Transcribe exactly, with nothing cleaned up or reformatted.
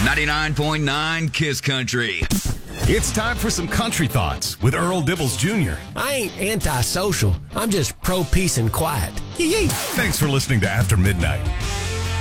ninety-nine point nine Kiss Country. It's time for some country thoughts with Earl Dibbles Junior I ain't antisocial. I'm just pro-peace and quiet. Yee-yee. Thanks for listening to After Midnight.